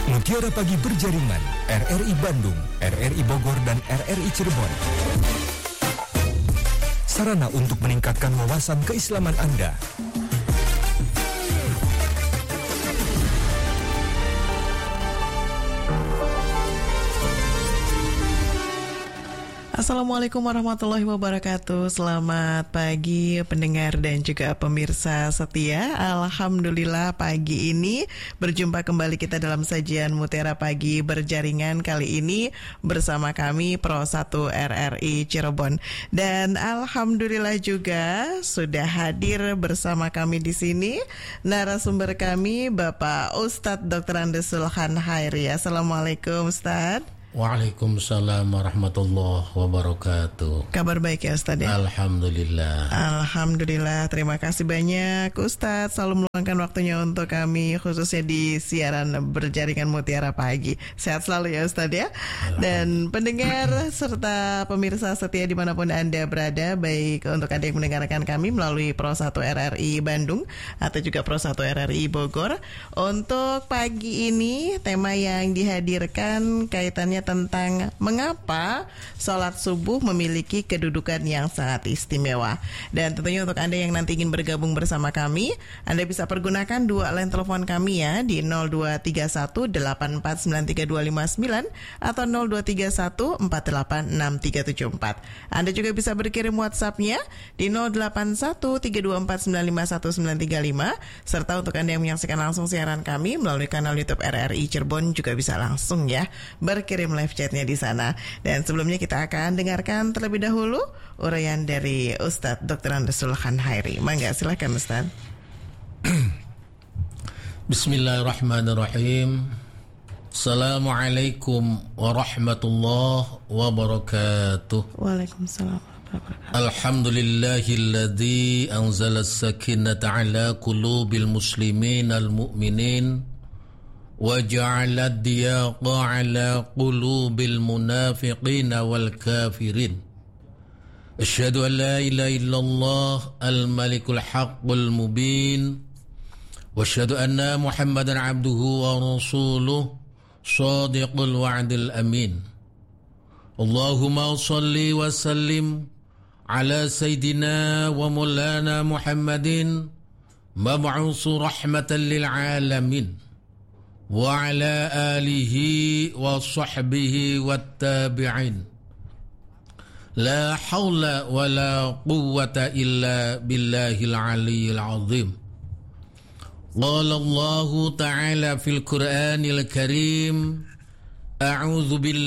Mutiara Pagi berjaringan RRI Bandung, RRI Bogor, dan RRI Cirebon. Sarana untuk meningkatkan wawasan keislaman Anda. Assalamualaikum warahmatullahi wabarakatuh. Selamat pagi pendengar dan juga pemirsa setia. Alhamdulillah pagi ini berjumpa kembali kita dalam sajian Mutiara Pagi berjaringan. Kali ini bersama kami Pro 1 RRI Cirebon. Dan alhamdulillah juga sudah hadir bersama kami di sini narasumber kami Bapak Ustadz Dr. Andes Sulhan Hairi. Assalamualaikum Ustadz. Waalaikumsalam warahmatullahi wabarakatuh. Kabar baik ya Ustadz ya? Alhamdulillah. Alhamdulillah, terima kasih banyak Ustadz selalu meluangkan waktunya untuk kami khususnya di siaran berjaringan Mutiara Pagi. Sehat selalu ya Ustadz ya. Dan pendengar serta pemirsa setia dimanapun Anda berada, baik untuk Anda yang mendengarkan kami melalui Pro 1 RRI Bandung atau juga Pro 1 RRI Bogor. Untuk pagi ini tema yang dihadirkan kaitannya tentang mengapa sholat subuh memiliki kedudukan yang sangat istimewa. Dan tentunya untuk Anda yang nanti ingin bergabung bersama kami, Anda bisa pergunakan dua line telepon kami ya di 0231849329 atau 0231486374. Anda juga bisa berkirim WhatsApp-nya di 081324951935, serta untuk Anda yang menyaksikan langsung siaran kami melalui kanal YouTube RRI Cirebon juga bisa langsung ya berkirim live chatnya di sana. Dan sebelumnya kita akan dengarkan terlebih dahulu uraian dari Ustadz Dr. Andes Sulhan Hairi. Mangga silakan Ustadz. Bismillahirrahmanirrahim. Assalamualaikum warahmatullahi wabarakatuh. Waalaikumsalam warahmatullahi wabarakatuh. Alhamdulillahilladzi anzala as-sakinata ala qulubil muslimin al-mu'minin وَجَعَلَ الضِّيَاقَ عَلَى قُلُوبِ الْمُنَافِقِينَ وَالْكَافِرِينَ أَشْهَدُ أَنْ لَا إِلَهَ إِلَّا اللَّهُ الْمَلِكُ الْحَقُّ الْمُبِينُ وَأَشْهَدُ أَنَّ مُحَمَّدًا عَبْدُهُ وَرَسُولُهُ صَادِقُ الْوَعْدِ الْأَمِينُ اللهم صل وسلم على سيدنا ومولانا محمد مبعوث رحمة للعالمين وعلى آله وصحبه والتابعين لا حول ولا قوة إلا بالله العلي العظيم قال الله تعالى في القرآن الكريم أعوذ بالله